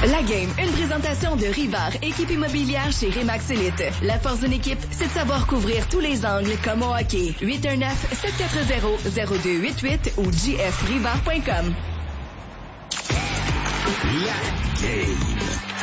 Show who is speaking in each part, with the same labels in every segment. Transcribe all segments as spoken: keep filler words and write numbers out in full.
Speaker 1: La Game, une présentation de Rivard, équipe immobilière chez Remax Elite. La force d'une équipe, c'est de savoir couvrir tous les angles comme au hockey. huit un neuf, sept quatre zéro, zéro deux huit huit ou j f rivard point com.
Speaker 2: La Game.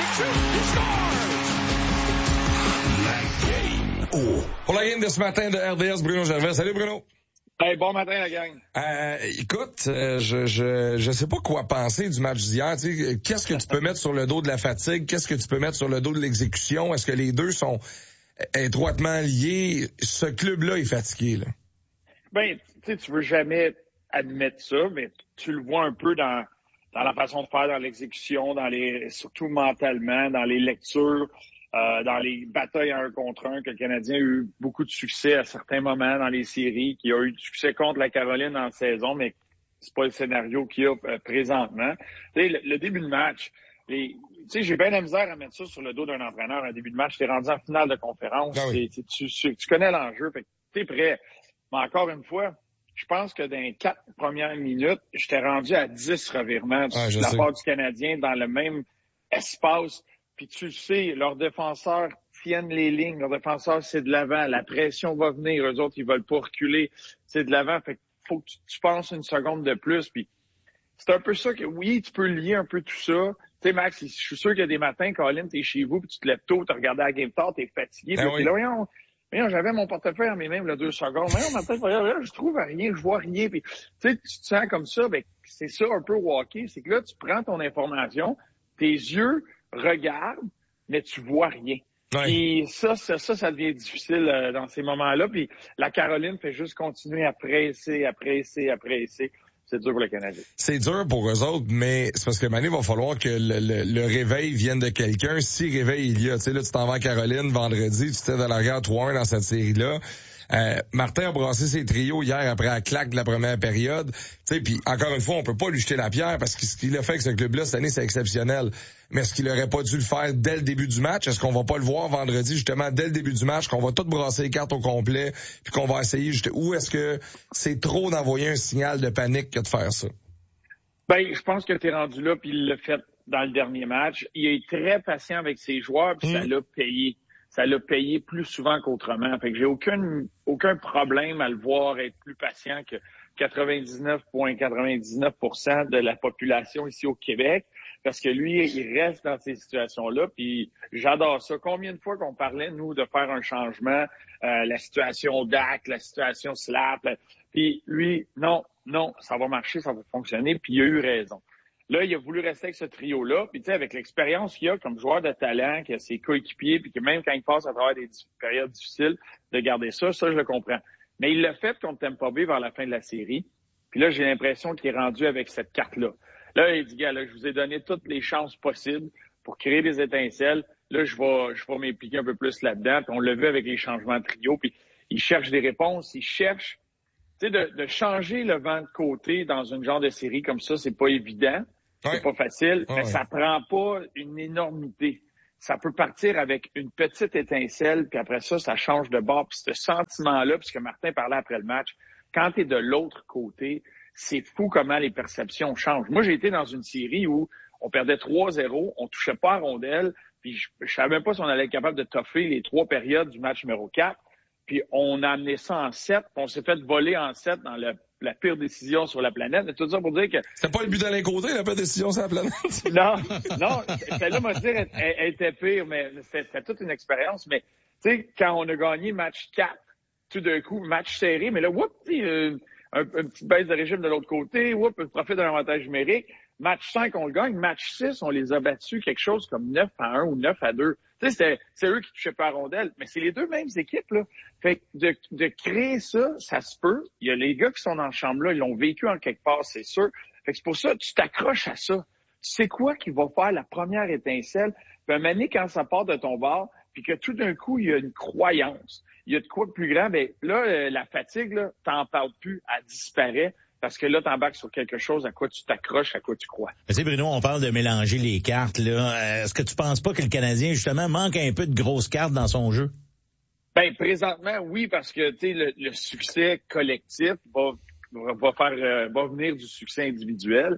Speaker 2: La Game. Oh. Pour la game de ce matin de R D S, Bruno Gervais. Salut Bruno.
Speaker 3: Hey, bon matin, la gang.
Speaker 2: Euh, écoute, euh, je, je je sais pas quoi penser du match d'hier. Tu sais, qu'est-ce que tu peux mettre sur le dos de la fatigue? Qu'est-ce que tu peux mettre sur le dos de l'exécution? Est-ce que les deux sont étroitement liés? Ce club-là est fatigué, là.
Speaker 3: Ben, tu sais, tu veux jamais admettre ça, mais tu le vois un peu dans dans la façon de faire, dans l'exécution, dans les surtout mentalement, dans les lectures. Euh, dans les batailles à un contre un, que le Canadien a eu beaucoup de succès à certains moments dans les séries, qui a eu du succès contre la Caroline en saison, mais c'est pas le scénario qu'il y a euh, présentement. Tu sais, le, le début de match, tu sais, j'ai bien la misère à mettre ça sur le dos d'un entraîneur. Un début de match, t'es rendu en finale de conférence,
Speaker 2: ah oui.
Speaker 3: tu, tu, tu connais l'enjeu, fait que t'es prêt. Mais encore une fois, je pense que dans les quatre premières minutes, j'étais rendu à dix revirements
Speaker 2: ah,
Speaker 3: de la
Speaker 2: sais.
Speaker 3: part du Canadien dans le même espace. Puis tu le sais, leurs défenseurs tiennent les lignes. Leurs défenseurs, c'est de l'avant. La pression va venir. Eux autres, ils veulent pas reculer. C'est de l'avant. Fait qu'il faut que tu, tu penses une seconde de plus. Puis c'est un peu ça que, oui, tu peux lier un peu tout ça. Tu sais, Max, je suis sûr qu'il y a des matins, Colin, t'es chez vous, puis tu te lèves tôt, t'as regardé la game tard, t'es fatigué.
Speaker 2: Ah
Speaker 3: puis
Speaker 2: oui.
Speaker 3: là, voyons, voyons, j'avais mon portefeuille en mes mains, là, deux secondes. Voyons, ma tête, là, je trouve rien, je vois rien. Puis tu sais, tu te sens comme ça. Ben, c'est ça un peu au hockey. C'est que là, tu prends ton information, tes yeux regardent, mais tu vois rien.
Speaker 2: Ouais.
Speaker 3: Puis ça, ça, ça, ça devient difficile euh, dans ces moments-là. Puis la Caroline fait juste continuer à presser, à presser, à presser. C'est dur pour le Canadien.
Speaker 2: C'est dur pour eux autres, mais c'est parce que Mané, il va falloir que le, le, le réveil vienne de quelqu'un. Si réveil il y a, tu sais, là, tu t'en vas à Caroline vendredi, tu t'es dans la regard trois un dans cette série-là. Euh, Martin a brassé ses trios hier après la claque de la première période. Tu sais, puis encore une fois, on peut pas lui jeter la pierre parce que ce qu'il a fait avec ce club-là cette année, c'est exceptionnel. Mais est-ce qu'il aurait pas dû le faire dès le début du match? Est-ce qu'on va pas le voir vendredi, justement, dès le début du match, qu'on va tout brasser les cartes au complet, puis qu'on va essayer, juste... ou est-ce que c'est trop d'envoyer un signal de panique que de faire ça?
Speaker 3: Ben, je pense que tu es rendu là, puis il l'a fait dans le dernier match. Il est très patient avec ses joueurs, puis mmh. ça l'a payé. Ça l'a payé plus souvent qu'autrement. Fait que j'ai aucun, aucun problème à le voir être plus patient que quatre-vingt-dix-neuf virgule quatre-vingt-dix-neuf pour cent de la population ici au Québec. Parce que lui, il reste dans ces situations-là, puis j'adore ça. Combien de fois qu'on parlait, nous, de faire un changement, euh, la situation D A C, la situation Slap, puis lui, non, non, ça va marcher, ça va fonctionner, puis il a eu raison. Là, il a voulu rester avec ce trio-là, puis tu sais, avec l'expérience qu'il a comme joueur de talent, qu'il a ses coéquipiers, puis que même quand il passe à travers des périodes difficiles, de garder ça, ça, je le comprends. Mais il l'a fait contre Tampa Bay vers la fin de la série, puis là, j'ai l'impression qu'il est rendu avec cette carte-là. Là, il dit, gars, là, je vous ai donné toutes les chances possibles pour créer des étincelles. Là, je vais, je vais m'impliquer un peu plus là-dedans, puis on l'a vu avec les changements de trio, puis il cherche des réponses, il cherche, tu sais, de, de changer le vent de côté dans une genre de série comme ça, c'est pas évident. C'est ouais. pas facile, ouais, mais ouais. ça prend pas une énormité. Ça peut partir avec une petite étincelle, puis après ça, ça change de bord. Puis ce sentiment-là, puisque Martin parlait après le match, quand tu es de l'autre côté, c'est fou comment les perceptions changent. Moi, j'ai été dans une série où on perdait trois zéro, on touchait pas à rondelle, puis je, je savais même pas si on allait être capable de toffer les trois périodes du match numéro quatre. Puis on a amené ça en sept, puis on s'est fait voler en sept dans le la pire décision sur la planète. Mais tout ça pour dire que...
Speaker 2: C'était pas le but d'Alain Côté, la pire décision sur la planète?
Speaker 3: non, non. Celle-là, moi, dire, elle, elle était pire, mais c'était, c'était toute une expérience. Mais, tu sais, quand on a gagné match quatre, tout d'un coup, match serré, mais là, whoop, euh, un, un petit baisse de régime de l'autre côté, whoop, profit d'un avantage numérique. Match cinq, on le gagne. Match six, on les a battus quelque chose comme neuf à un ou neuf à deux. Tu sais, c'était, c'est eux qui touchaient pas à rondelle, mais c'est les deux mêmes équipes, là. Fait que de, de créer ça, ça se peut. Il y a les gars qui sont dans la chambre là, ils l'ont vécu en quelque part, c'est sûr. Fait que c'est pour ça, tu t'accroches à ça. Tu sais quoi qui va faire la première étincelle? Puis un moment donné, quand ça part de ton bord, puis que tout d'un coup, il y a une croyance, il y a de quoi de plus grand, ben là, la fatigue, là, t'en parles plus, elle disparaît. Parce que là, t'embarques sur quelque chose à quoi tu t'accroches, à quoi tu crois.
Speaker 4: Tu sais, Bruno, on parle de mélanger les cartes, là. Est-ce que tu penses pas que le Canadien, justement, manque un peu de grosses cartes dans son jeu?
Speaker 3: Ben, présentement, oui, parce que, tu sais, le, le succès collectif va, va faire, euh, va venir du succès individuel.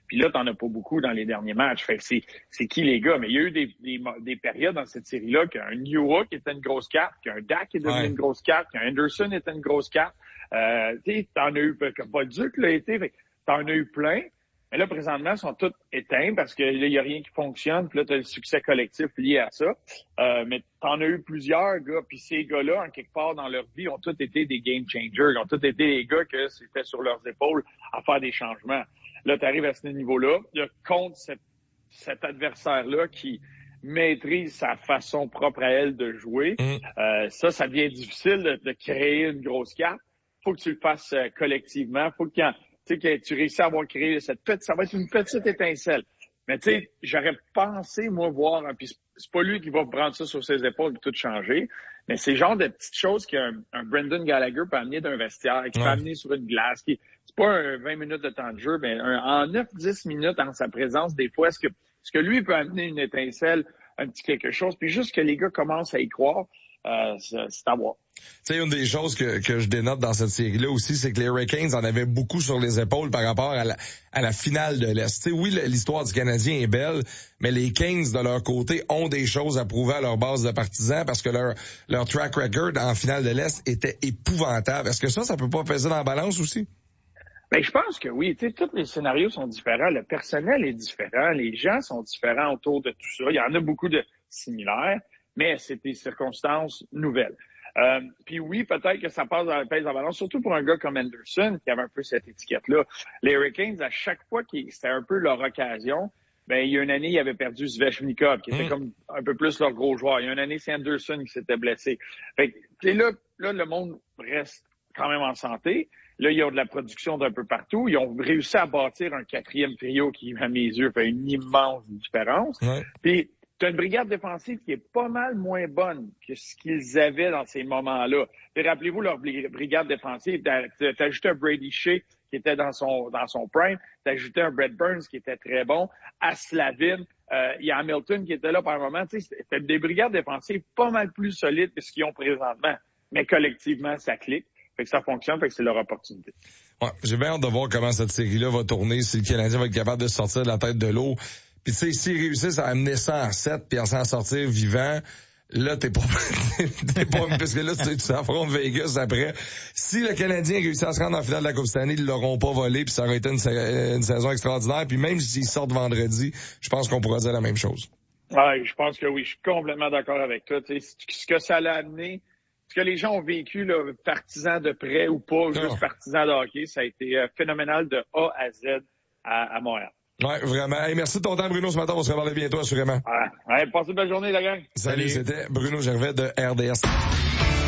Speaker 3: Puis là, t'en as pas beaucoup dans les derniers matchs. Fait que c'est, c'est qui les gars? Mais il y a eu des, des, des périodes dans cette série-là qu'un Newhook était une grosse carte, qu'un Dak est devenu ouais. une grosse carte, qu'un Henderson était une grosse carte. Euh, tu sais, t'en as eu, que Bolduc l'a été, fait, t'en as eu plein. Mais là, présentement, ils sont tous éteints parce que là, il y a rien qui fonctionne. Puis là, t'as le succès collectif lié à ça. Euh, mais t'en as eu plusieurs, gars. Puis ces gars-là, en quelque part dans leur vie, ont tous été des game changers. Ils ont tous été des gars que c'était sur leurs épaules à faire des changements. Là, t'arrives à ce niveau-là. Là, contre cette, cet adversaire-là qui maîtrise sa façon propre à elle de jouer, mmh. euh, ça, ça devient difficile de, de créer une grosse carte. Faut que tu le fasses euh, collectivement. Faut qu'il y en tu sais, que tu réussis à avoir créé cette petite, ça va être une petite étincelle. Mais tu sais, j'aurais pensé, moi, voir, hein, puis c'est pas lui qui va prendre ça sur ses épaules et tout changer, mais c'est le genre de petites choses qu'un un Brendan Gallagher peut amener d'un vestiaire, qui ouais. peut amener sur une glace, qui, c'est pas un vingt minutes de temps de jeu, mais un, en neuf dix minutes en sa présence, des fois, est-ce que, est-ce que lui peut amener une étincelle, un petit quelque chose, puis juste que les gars commencent à y croire, euh, c'est, c'est à voir.
Speaker 2: Tu sais, une des choses que, que je dénote dans cette série-là aussi, c'est que les Hurricanes en avaient beaucoup sur les épaules par rapport à la, à la finale de l'Est. Tu sais, oui, l'histoire du Canadien est belle, mais les Canes, de leur côté, ont des choses à prouver à leur base de partisans parce que leur, leur track record en finale de l'Est était épouvantable. Est-ce que ça, ça peut pas peser dans la balance aussi?
Speaker 3: Ben, je pense que oui. Tu sais, tous les scénarios sont différents. Le personnel est différent. Les gens sont différents autour de tout ça. Il y en a beaucoup de similaires, mais c'est des circonstances nouvelles. Euh, puis oui, peut-être que ça passe dans la pèse en balance, surtout pour un gars comme Henderson, qui avait un peu cette étiquette-là. Les Hurricanes, à chaque fois que c'était un peu leur occasion, ben il y a une année, ils avaient perdu Svechnikov, qui était mmh. comme un peu plus leur gros joueur. Il y a une année, c'est Henderson qui s'était blessé. Fait que là, là, le monde reste quand même en santé. Là, ils ont de la production d'un peu partout. Ils ont réussi à bâtir un quatrième trio qui, à mes yeux, fait une immense différence. Mmh. Puis tu as une brigade défensive qui est pas mal moins bonne que ce qu'ils avaient dans ces moments-là. Et rappelez-vous leur brigade défensive, t'as, t'as ajouté un Brady Shea qui était dans son dans son prime, t'as ajouté un Brett Burns qui était très bon, à Slavin, euh, il y a Hamilton qui était là par un moment. Tu sais, c'était des brigades défensives pas mal plus solides que ce qu'ils ont présentement. Mais collectivement, ça clique. Fait que ça fonctionne, fait que c'est leur opportunité.
Speaker 2: Ouais, j'ai bien hâte de voir comment cette série-là va tourner, si le Canadien va être capable de sortir de la tête de l'eau. Puis tu sais, s'ils réussissent à amener ça en sept puis à s'en sortir vivant, là, t'es pas, t'es pas, parce que là, tu s'affrontes Vegas après. Si le Canadien réussit à se rendre en finale de la Coupe Stanley, ils l'auront pas volé puis ça aurait été une, une saison extraordinaire. Puis même s'ils sortent vendredi, je pense qu'on pourra dire la même chose.
Speaker 3: Ouais, je pense que oui, je suis complètement d'accord avec toi. Tu sais, ce que ça l'a amené, ce que les gens ont vécu, là, partisans de près ou pas, ou juste partisans de hockey, ça a été euh, phénoménal de A à Z à, à Montréal.
Speaker 2: Ouais, vraiment. Hey, merci de ton temps, Bruno, ce matin. On se reparle bientôt, assurément.
Speaker 3: Ouais, ouais, passez une belle journée, la gang.
Speaker 2: Salut, Salut. C'était Bruno Gervais de R D S.